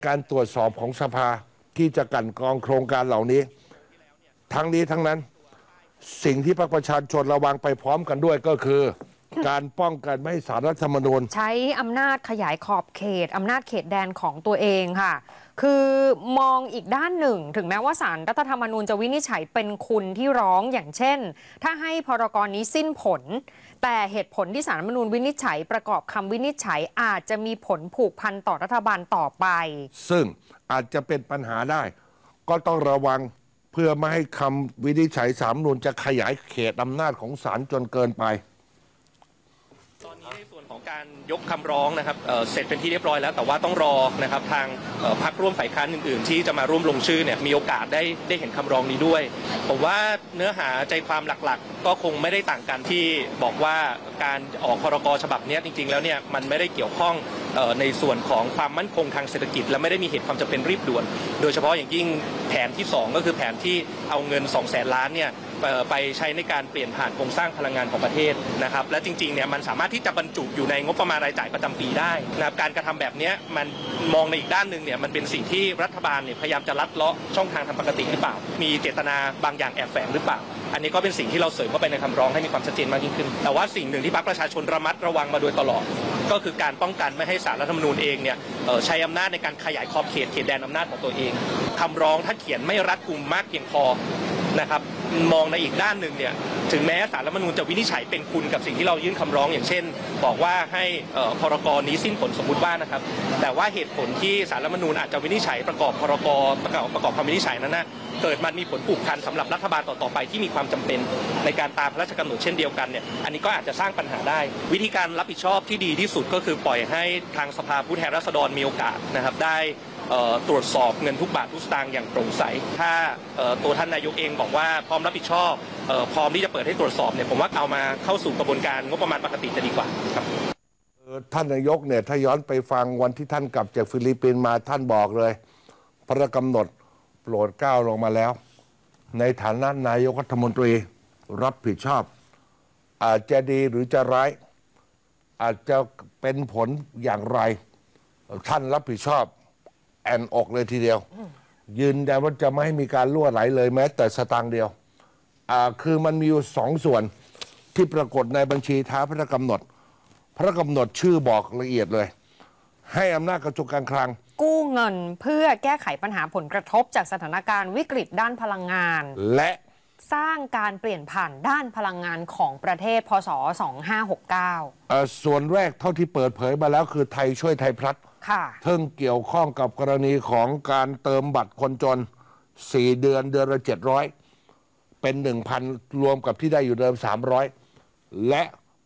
การตรวจสอบของสภาที่จะกลั่นกรองโครงการเหล่านี้ทั้งนี้ทั้งนั้นสิ่งที่พรรคประชาชนระวังไปพร้อมกันด้วยก็คือการป้องกันไม่ให้ศาลรัฐธรรมนูญใช้อำนาจขยายขอบเขตอำนาจเขตแดนของตัวเองค่ะคือมองอีกด้านหนึ่งถึงแม้ว่าศาลรัฐธรรมนูญจะวินิจฉัยเป็นคุณที่ร้องอย่างเช่นถ้าให้พรกนี้สิ้นผลแต่เหตุผลที่ศาลรัฐธรรมนูญวินิจฉัยประกอบคำวินิจฉัยอาจจะมีผลผูกพันต่อรัฐบาลต่อไปซึ่งอาจจะเป็นปัญหาได้ก็ต้องระวังเพื่อไม่ให้คำวินิจฉัยศาลรัฐธรรมนูญจะขยายเขตอำนาจของศาลจนเกินไปตอนนี้ในส่วนของการยกคำร้องนะครับเสร็จเป็นที่เรียบร้อยแล้วแต่ว่าต้องรอนะครับทางพรรคร่วมฝ่ายค้านอื่นๆที่จะมาร่วมลงชื่อเนี่ยมีโอกาสได้เห็นคำร้องนี้ด้วยผมว่าเนื้อหาใจความหลักๆก็คงไม่ได้ต่างกันที่บอกว่าการออกพรกฉบับนี้จริงๆแล้วเนี่ยมันไม่ได้เกี่ยวข้องในส่วนของความมั่นคงทางเศรษฐกิจและไม่ได้มีเหตุความจำเป็นรีบด่วนโดยเฉพาะอย่างยิ่งแผนที่2ก็คือแผนที่เอาเงิน 200,000 ล้านเนี่ยไปใช้ในการเปลี่ยนผ่านโครงสร้างพลังงานของประเทศนะครับและจริงๆเนี่ยมันสามารถที่จะบรรจุอยู่ในงบประมาณรายจ่ายประจำปีได้นะครับการกระทำแบบนี้มันมองในอีกด้านหนึ่งเนี่ยมันเป็นสิ่งที่รัฐบาลเนี่ยพยายามจะลัดเลาะช่องทางทางปกติหรือเปล่ามีเจตนาบางอย่างแอบแฝงหรือเปล่าอันนี้ก็เป็นสิ่งที่เราเสริมเข้าไปในคำร้องให้มีความชัดเจนมากยิ่งขึ้นแต่ว่าสิ่งหนึ่งที่พรรคประชาชนระมัดระวังมาโดยตลอดก็คือการป้องกันไม่ให้ศาลรัฐธรรมนูญเองเนี่ยใช้อำนาจในการขยายขอบเขตแดนอำนาจของตัวเองคำร้องถ้าเขียนไม่รัดกุมมากเพียงพอนะครับมองในอีกด้านหนึ่งเนี่ยถึงแม้ศาลรัฐธรรมนูญจะวินิจฉัยเป็นคุณกับสิ่งที่เรายื่นคำร้องอย่างเช่นบอกว่าให้พรกนี้สิ้นผลสมมุติว่านะครับแต่ว่าเหตุผลที่ศาลรัฐธรรมนูญอาจจะวินิจฉัยประกอบพรกประกอบคำวินิจฉัยนั้นนะเกิดมันมีผลผูกพันสำหรับรัฐบาลต่อไปที่มีความจำเป็นในการตามพระราชกำหนดเช่นเดียวกันเนี่ยอันนี้ก็อาจจะสร้างปัญหาได้วิธีการรับผิดชอบที่ดีที่สุดก็คือปล่อยให้ทางสภาผู้แทนราษฎรมีโอกาสนะครับได้ตรวจสอบเงินทุกบาททุกสตางค์อย่างโปร่งใสถ้าตัวท่านนายกเองบอกว่าพร้อมรับผิดชอบพร้อมที่จะเปิดให้ตรวจสอบเนี่ยผมว่าเอามาเข้าสู่กระบวนการงบประมาณปกติจะดีกว่าครับท่านนายกเนี่ยถ้าย้อนไปฟังวันที่ท่านกลับจากฟิลิปปินส์มาท่านบอกเลยพระราชกำหนดโปรดเกล้าลงมาแล้วในฐานะนายกรัฐมนตรีรับผิดชอบอาจจะดีหรือจะร้ายอาจจะเป็นผลอย่างไรท่านรับผิดชอบแอนอกเลยทีเดียวยืนยันว่าจะไม่ให้มีการล่วไหลเลยแม้แต่สตางค์เดียวคือมันมีอยู่2 ส่วนที่ปรากฏในบัญชีท้าพระราชกำหนดพระราชกำหนดชื่อบอกละเอียดเลยให้อำนาจกระทรวงการคลังกู้เงินเพื่อแก้ไขปัญหาผลกระทบจากสถานการณ์วิกฤตด้านพลังงานและสร้างการเปลี่ยนผ่านด้านพลังงานของประเทศพศ2569 ส่วนแรกเท่าที่เปิดเผยมาแล้วคือไทยช่วยไทยพลัดเพิ่งเกี่ยวข้องกับกรณีของการเติมบัตรคนจน4 เดือนเดือนละ700เป็น 1,000 รวมกับที่ได้อยู่เดิม300และ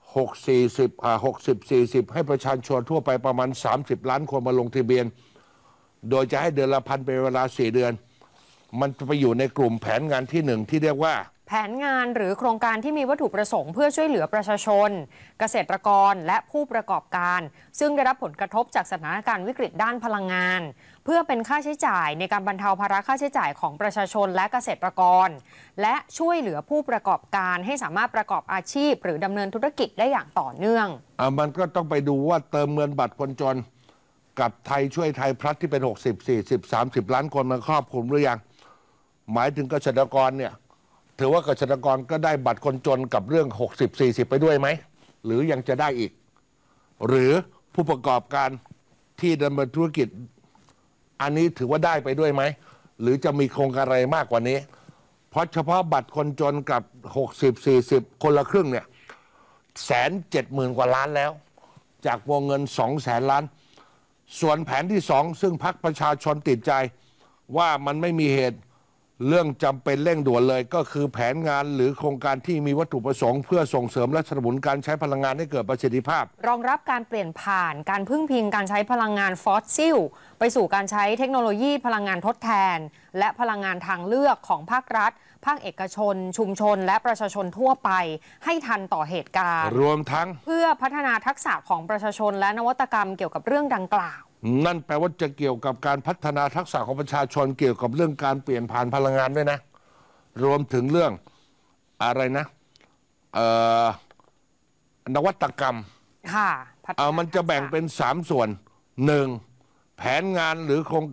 60-40ให้ประชาชนทั่วไปประมาณ30 ล้านคนมาลงทะเบียนโดยจะให้เดือนละ1,000เป็นเวลา4 เดือนมันจะไปอยู่ในกลุ่มแผนงานที่1ที่เรียกว่าแผนงานหรือโครงการที่มีวัตถุประสงค์เพื่อช่วยเหลือประชาชนเกษตรกรและผู้ประกอบการซึ่งได้รับผลกระทบจากสถานการณ์วิกฤตด้านพลังงานเพื่อเป็นค่าใช้จ่ายในการบรรเทาภาระค่าใช้จ่ายของประชาชนและเกษตรกรและช่วยเหลือผู้ประกอบการให้สามารถประกอบอาชีพหรือดำเนินธุรกิจได้อย่างต่อเนื่องมันก็ต้องไปดูว่าเติมเงินบัตรคนจนกับไทยช่วยไทยพลัดที่เป็น60-40-30 ล้านคนมันครอบคลุมหรือยังหมายถึงเกษตรกรเนี่ยถือว่าเกษตรกรก็ได้บัตรคนจนกับเรื่อง60-40ไปด้วยไหมหรือยังจะได้อีกหรือผู้ประกอบการที่ดำเนินธุรกิจอันนี้ถือว่าได้ไปด้วยไหมหรือจะมีโครงการอะไรมากกว่านี้เพราะเฉพาะบัตรคนจนกับ60-40คนละครึ่งเนี่ย170,000 กว่าล้านแล้วจากวงเงิน200,000 ล้านส่วนแผนที่2ซึ่งพรรคประชาชนติดใจว่ามันไม่มีเหตุเรื่องจำเป็นเร่งด่วนเลยก็คือแผนงานหรือโครงการที่มีวัตถุประสงค์เพื่อส่งเสริมและสนับสนุนการใช้พลังงานให้เกิดประสิทธิภาพรองรับการเปลี่ยนผ่านการพึ่งพิงการใช้พลังงานฟอสซิลไปสู่การใช้เทคโนโลยีพลังงานทดแทนและพลังงานทางเลือกของภาครัฐภาคเอกชนชุมชนและประชาชนทั่วไปให้ทันต่อเหตุการณ์รวมทั้งเพื่อพัฒนาทักษะของประชาชนและนวัตกรรมเกี่ยวกับเรื่องดังกล่าวนั่นแปลว่าจะเกี่ยวกับการพัฒนาทักษะของประชาชนเกี่ยวกับเรื่องการเปลี่ยนผ่านพลังงานด้วยนะรวมถึงเรื่องอะไรนะนวัตกรรมค่ะมันจะแบ่งเป็น3 ส่วน1 แผนงานหรือโครง